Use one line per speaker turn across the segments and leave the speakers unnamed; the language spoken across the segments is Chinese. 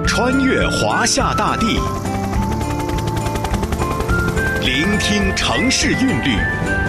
穿越华夏大地，聆听城市韵律，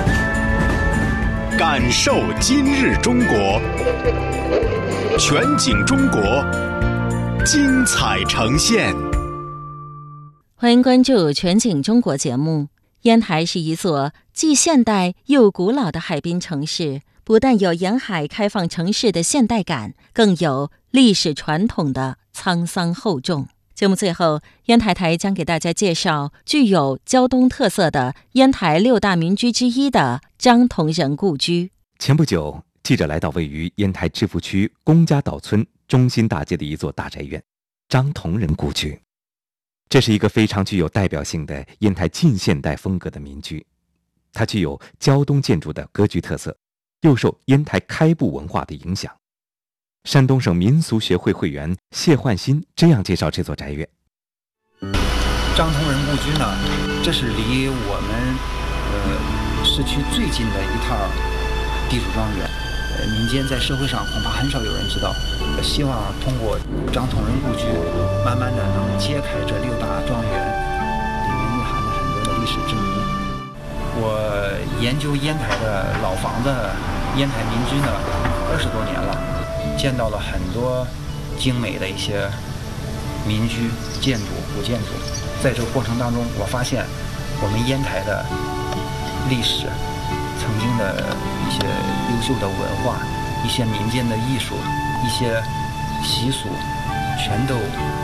感受今日中国。全景中国，精彩呈现。
欢迎关注全景中国节目。烟台是一座既现代又古老的海滨城市，不但有沿海开放城市的现代感，更有历史传统的沧桑厚重。节目最后，烟台台将给大家介绍具有胶东特色的烟台6大民居之一的张同仁故居。
前不久，记者来到位于烟台芝罘区龚家岛村中心大街的一座大宅院——张同仁故居。这是一个非常具有代表性的烟台近现代风格的民居，它具有胶东建筑的格局特色，又受烟台开埠文化的影响。山东省民俗学会会员谢焕新这样介绍这座宅院：
张同仁故居呢，这是离我们市区最近的一套地主庄园。民间在社会上恐怕很少有人知道。希望通过张同仁故居，慢慢的能揭开这6大庄园里面蕴含的很多的历史之谜。我研究烟台的老房子、烟台民居呢20多年了，见到了很多精美的一些民居建筑、古建筑。在这个过程当中，我发现我们烟台的历史、曾经的一些优秀的文化、一些民间的艺术、一些习俗，全都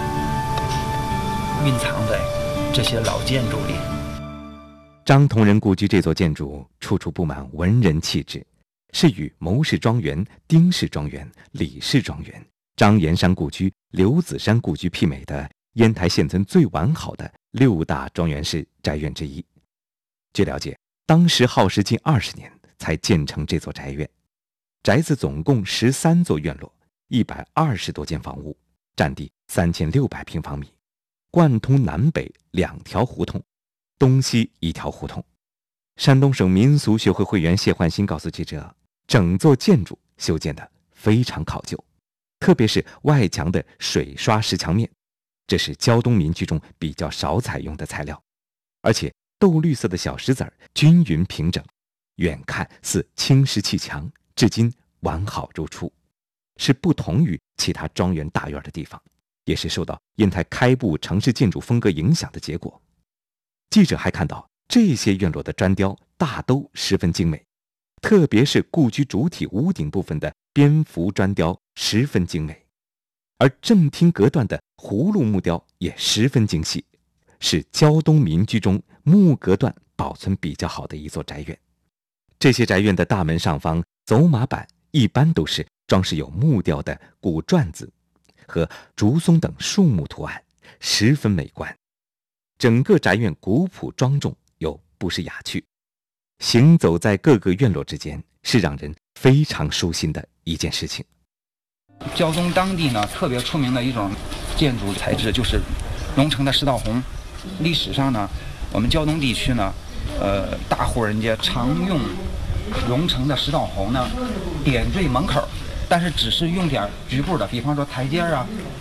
蕴藏在这些老建筑里。
张同仁故居这座建筑处处布满文人气质，是与牟氏庄园、丁氏庄园、李氏庄园、张岩山故居、刘子山故居媲美的烟台现存最完好的6大庄园式宅院之一。据了解，当时耗时近20年才建成这座宅院。宅子总共13座院落，120多间房屋，占地3600平方米，贯通南北2条胡同，东西1条胡同。山东省民俗学会会员谢焕新告诉记者，整座建筑修建得非常考究，特别是外墙的水刷石墙面，这是胶东民居中比较少采用的材料，而且豆绿色的小石子儿均匀平整，远看似青石砌墙，至今完好如初，是不同于其他庄园大院的地方，也是受到烟台开埠城市建筑风格影响的结果。记者还看到这些院落的砖雕大都十分精美，特别是故居主体屋顶部分的蝙蝠砖雕十分精美，而正厅隔断的葫芦木雕也十分精细，是胶东民居中木隔断保存比较好的一座宅院。这些宅院的大门上方走马板一般都是装饰有木雕的古篆字和竹松等树木图案，十分美观。整个宅院古朴庄重又不失雅趣，行走在各个院落之间是让人非常舒心的一件事情。
胶东当地呢特别出名的一种建筑材质就是龙城的石道红。历史上呢，我们胶东地区呢，大户人家常用龙城的石道红呢点缀门口，但是只是用点局部的，比方说台阶啊，